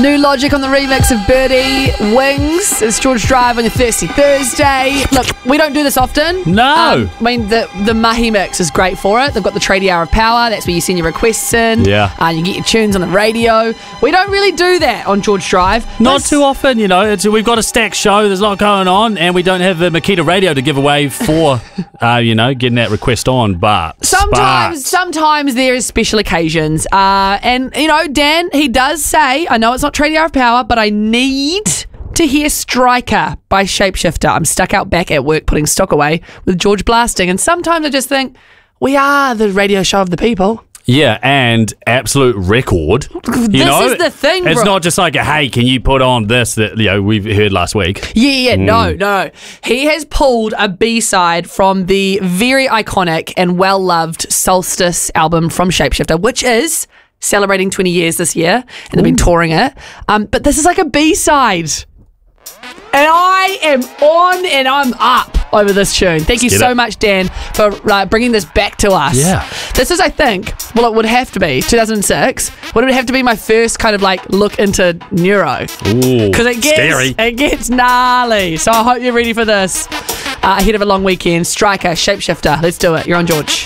New Logic on the remix of Birdie. Wings. It's George Drive on your Thirsty Thursday. Look, we don't do this often. No. I mean, the Mahi mix is great for it. They've got the Tradie Hour of Power. That's where you send your requests in. Yeah. You get your tunes on the radio. We don't really do that on George Drive. Not too often, we've got a stacked show, there's a lot going on, and we don't have the Makita radio to give away for, getting that request on, but... Sometimes there is special occasions. And, Dan, he does say, I know it's not Tradie Hour of Power, but I need to hear Striker by Shapeshifter. I'm stuck out back at work putting stock away with George blasting, and sometimes I just think, we are the radio show of the people. Yeah, and absolute record. This is the thing, bro. It's not just like, hey, can you put on this that we've heard last week? Yeah, no. He has pulled a B-side from the very iconic and well-loved Solstice album from Shapeshifter, which is celebrating 20 years this year, and they've been touring it. But this is like a B-side. And I am on and I'm up over this tune. Thank you so much, Dan, for bringing this back to us. Yeah. This is, I think, it would have to be 2006. Would it have to be my first kind of look into neuro? Ooh, because it gets gnarly. So I hope you're ready for this. Ahead of a long weekend, Striker, Shapeshifter. Let's do it. You're on George.